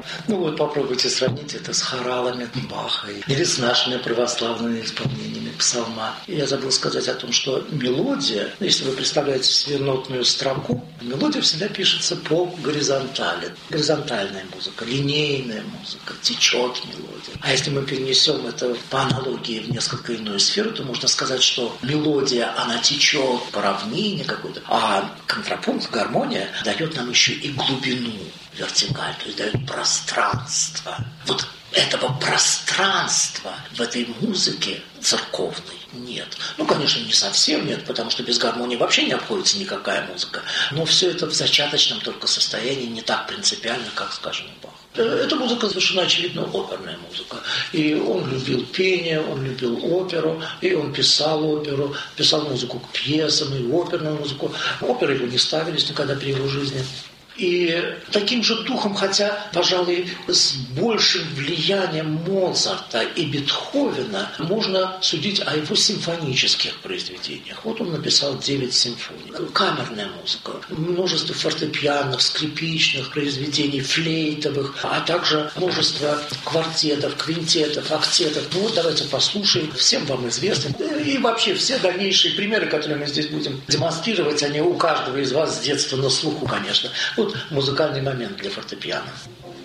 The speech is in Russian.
Ну вот попробуйте сравнить это с хоралами Баха или с нашими православными исполнениями псалма. Я забыл сказать о том, что мелодия, если вы представляете себе нотную строку, мелодия всегда пишется по горизонтали. Горизонтальная музыка, линейная музыка, течет мелодия. А если мы перенесем это по аналогии в несколько иную сферу, то можно сказать, что мелодия, она течет по равнине какой-то, а контрапункт, гармония дает нам еще и глубину, вертикаль, то есть дает пространство. Вот этого пространства в этой музыке церковной нет. Ну, конечно, не совсем нет, потому что без гармонии вообще не обходится никакая музыка. Но все это в зачаточном только состоянии, не так принципиально, как, скажем, Бах. Эта музыка совершенно очевидно оперная музыка. И он любил пение, он любил оперу, и он писал оперу, писал музыку к пьесам и оперную музыку. Оперы его не ставились никогда при его жизни. И таким же духом, хотя, пожалуй, с большим влиянием Моцарта и Бетховена, можно судить о его симфонических произведениях. Вот он написал 9 симфоний. Камерная музыка, множество фортепианных, скрипичных произведений, флейтовых, а также множество квартетов, квинтетов, октетов. Ну вот давайте послушаем. Всем вам известны. И вообще все дальнейшие примеры, которые мы здесь будем демонстрировать, они у каждого из вас с детства на слуху, конечно. Вот музыкальный момент для фортепиано.